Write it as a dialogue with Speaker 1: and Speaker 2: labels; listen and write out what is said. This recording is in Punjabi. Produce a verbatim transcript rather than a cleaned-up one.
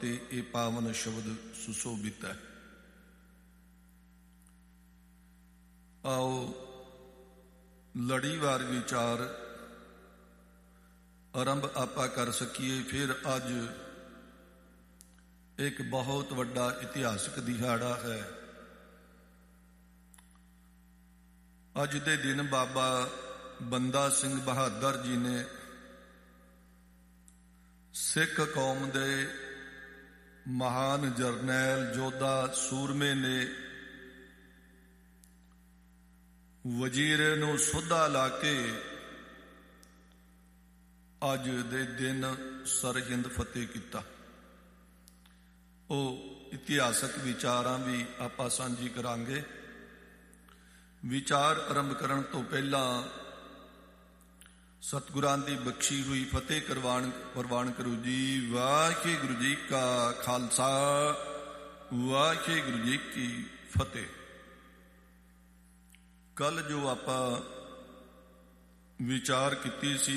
Speaker 1: ਤੇ ਇਹ ਪਾਵਨ ਸ਼ਬਦ ਸੁਸ਼ੋਭਿਤ ਹੈ। ਆਓ ਲੜੀਵਾਰ ਵਿਚਾਰ ਆਰੰਭ ਆਪਾਂ ਕਰ ਸਕੀਏ। ਫਿਰ ਅੱਜ ਇੱਕ ਬਹੁਤ ਵੱਡਾ ਇਤਿਹਾਸਕ ਦਿਹਾੜਾ ਹੈ। ਅੱਜ ਦੇ ਦਿਨ ਬਾਬਾ ਬੰਦਾ ਸਿੰਘ ਬਹਾਦਰ ਜੀ ਨੇ ਸਿੱਖ ਕੌਮ ਦੇ ਮਹਾਨ ਜਰਨੈਲ ਯੋਧਾ ਸੂਰਮੇ ਨੇ ਵਜ਼ੀਰ ਨੂੰ ਸੋਧਾ ਲਾ ਕੇ ਅੱਜ ਦੇ ਦਿਨ ਸਰਹਿੰਦ ਫਤਿਹ ਕੀਤਾ। ਉਹ ਇਤਿਹਾਸਕ ਵਿਚਾਰਾਂ ਵੀ ਆਪਾਂ ਸਾਂਝੀ ਕਰਾਂਗੇ। ਵਿਚਾਰ ਆਰੰਭ ਕਰਨ ਤੋਂ ਪਹਿਲਾਂ ਸਤਿਗੁਰਾਂ ਦੀ ਬਖਸ਼ੀ ਹੋਈ ਫਤਿਹ ਕਰਵਾਣ ਪ੍ਰਵਾਨ ਕਰੋ ਜੀ। ਵਾਹਿਗੁਰੂ ਜੀ ਕਾ ਖਾਲਸਾ, ਵਾਹਿਗੁਰੂ ਜੀ ਕੀ ਫਤਿਹ। ਕੱਲ ਜੋ ਆਪਾਂ ਵਿਚਾਰ ਕੀਤੀ ਸੀ